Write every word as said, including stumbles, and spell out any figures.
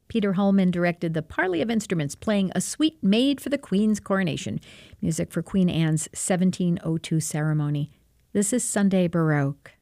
Peter Holman directed the parley of instruments playing a suite made for the Queen's coronation, music for Queen Anne's seventeen oh two ceremony. This is Sunday Baroque.